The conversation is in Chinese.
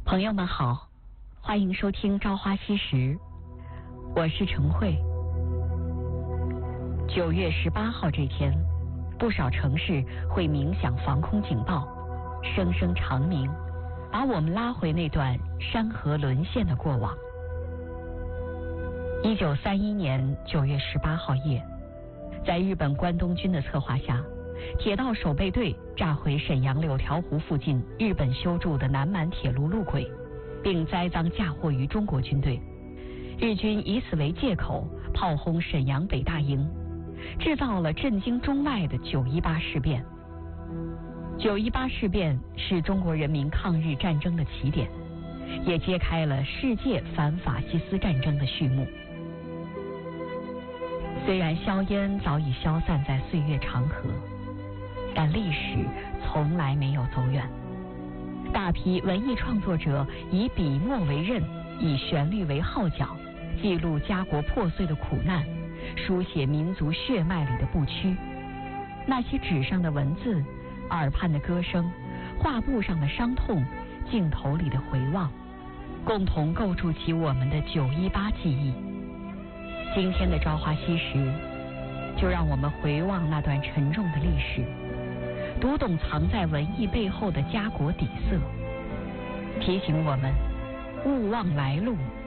朋友们好，欢迎收听《朝花夕拾》，我是程慧。9月18号这天，不少城市会鸣响防空警报，声声长鸣，把我们拉回那段山河沦陷的过往。1931年9月18号夜，在日本关东军的策划下，铁道守备队炸毁沈阳柳条湖附近日本修筑的南满铁路路轨，并栽赃嫁祸于中国军队。日军以此为借口炮轰沈阳北大营，制造了震惊中外的918事变。918事变是中国人民抗日战争的起点，也揭开了世界反法西斯战争的序幕。虽然硝烟早已消散在岁月长河，但历史从来没有走远。大批文艺创作者以笔墨为刃，以旋律为号角，记录家国破碎的苦难，书写民族血脉里的不屈。那些纸上的文字，耳畔的歌声，画布上的伤痛，镜头里的回望，共同构筑起我们的918记忆。今天的朝花夕拾，就让我们回望那段沉重的历史，读懂藏在文艺背后的家国底色，提醒我们勿忘来路，